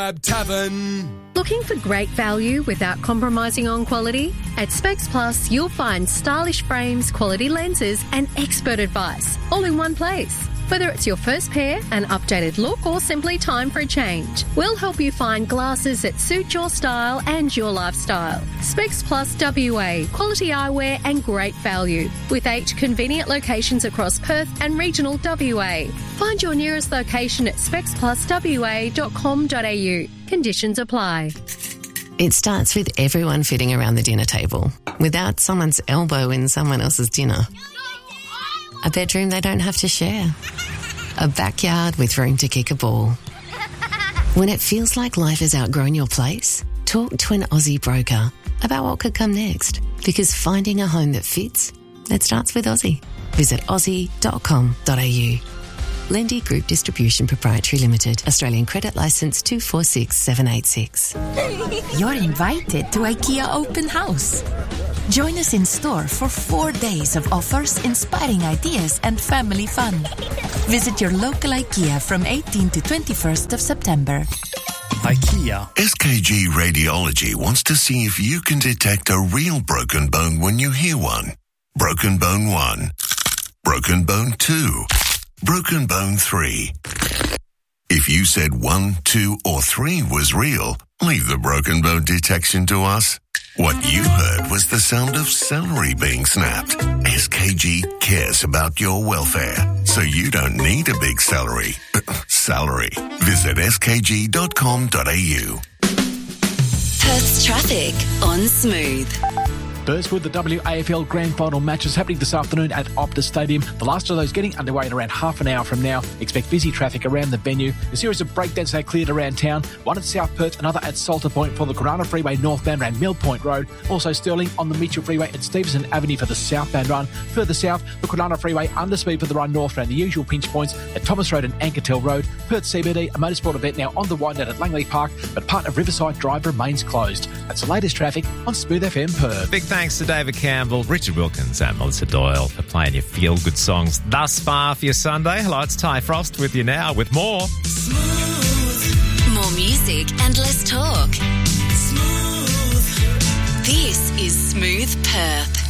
Baobab Tavern. Looking for great value without compromising on quality? At Specs Plus, you'll find stylish frames, quality lenses, and expert advice, all in one place. Whether it's your first pair, an updated look, or simply time for a change, we'll help you find glasses that suit your style and your lifestyle. Specs Plus WA, quality eyewear and great value, with 8 convenient locations across Perth and regional WA. Find your nearest location at specspluswa.com.au. Conditions apply. It starts with everyone fitting around the dinner table, without someone's elbow in someone else's dinner. A bedroom they don't have to share. A backyard with room to kick a ball. When it feels like life has outgrown your place, talk to an Aussie broker about what could come next. Because finding a home that fits, it starts with Aussie. Visit aussie.com.au. Lendy Group Distribution Proprietary Limited. Australian Credit Licence 246786. You're invited to IKEA Open House. Join us in store for 4 days of offers, inspiring ideas and family fun. Visit your local IKEA from 18 to 21st of September. IKEA. SKG Radiology wants to see if you can detect a real broken bone when you hear one. Broken bone 1. Broken bone 2. Broken bone 3. If you said 1, 2 or 3 was real, leave the broken bone detection to us. What you heard was the sound of celery being snapped. SKG cares about your welfare, so you don't need a big salary. Visit skg.com.au. Perth's traffic on Smooth. Burswood, the WAFL Grand Final matches happening this afternoon at Optus Stadium. The last of those getting underway in around half an hour from now. Expect busy traffic around the venue. A series of breakdowns are cleared around town. One at South Perth, another at Salter Point for the Corona Freeway northbound around Mill Point Road. Also Stirling on the Mitchell Freeway at Stevenson Avenue for the southbound run. Further south, the Corona Freeway underspeed for the run north around the usual pinch points at Thomas Road and Ankertel Road. Perth CBD, a motorsport event now on the wind-out at Langley Park, but part of Riverside Drive remains closed. That's the latest traffic on Smooth FM Perth. Big thanks to David Campbell, Richard Wilkins and Melissa Doyle for playing your feel-good songs thus far for your Sunday. Hello, it's Ty Frost with you now with more. Smooth. More music and less talk. Smooth. This is Smooth Perth.